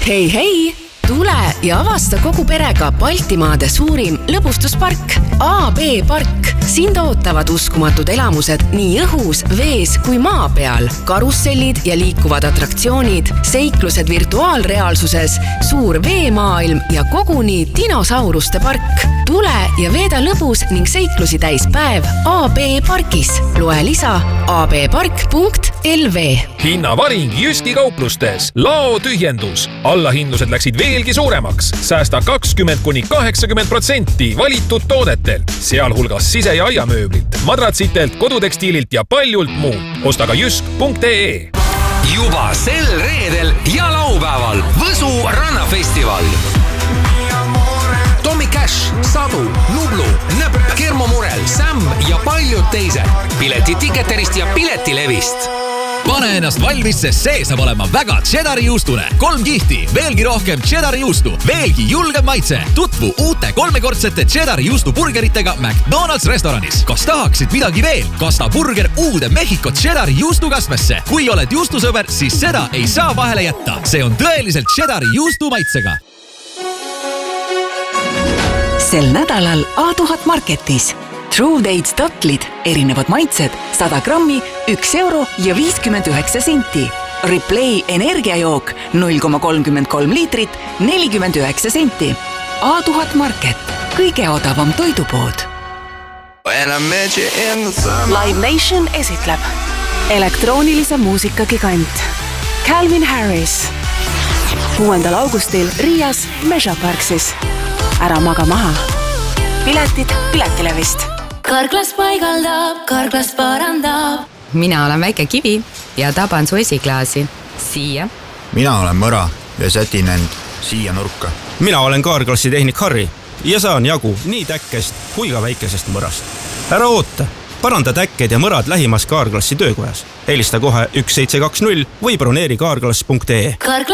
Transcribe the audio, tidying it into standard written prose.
Hei! Tule ja avasta kogu perega Baltimaade suurim lõbustuspark AB Park. Sind ootavad uskumatud elamused nii õhus, vees kui maa peal. Karussellid ja liikuvad atraktsioonid, seiklused virtuaalreaalsuses, suur veemaailm ja koguni dinosauruste park. Tule ja veeda lõbus ning seiklusi täis päev AB Parkis. Loe lisa abpark.lv. Hinnavaring Jyski kauplustes. Lao tühjendus. Allahindlused läksid veelgi suuremaks. Säästa 20–80% valitud toodetel, sealhulgas sise- ja aiamööblit, madratsitelt, kodutekstiililt ja paljult muud. Osta ka jysk.ee. Juba sel reedel ja laupäeval Võsu rannafestival. Tommy Cash, Sadu, Nublu, Näpp, Kermo Murel, Sam ja paljud teised. Pileti Ticketerist ja Piletilevist. Pane ennast valmis, sest see saab olema väga cheddari juustune. 3 kihti, veelgi rohkem cheddari juustu, veelgi julgem maitse. Tutvu uute 3-kordsete cheddari juustu burgeritega McDonald's restoranis. Kas tahaksid midagi veel? Kasta burger uude Mehhiko cheddari juustukasmesse. Kui oled juustusõber, siis seda ei saa vahele jätta. See on tõeliselt cheddari juustu maitsega. Sel nädalal A1000 Marketis. True Dates tatlid, erinevad maitsed, 100 grammi, 1 euro ja 59 senti. Replay energiajook, 0,33 liitrit, 49 senti. A1000 Market, kõige odavam toidupood. Live Nation esitleb elektroonilise muusika gigant Calvin Harris 6. augustil Riias Measure Parksis. Ära maga maha. Piletid Piletilevist. Karglas paigaldab, karglas parandab. Mina olen väike kivi ja taban su esiklaasi. Siia. Mina olen mõra ja sätin end siia nurka. Mina olen kaarklassi tehnik Harri ja saan jagu nii täkkest kui ka väikesest mõrast. Ära oota, paranda täkked ja mõrad lähimas kaarklassi töökojas. Helista kohe 1720 või broneeri kaarklass.ee.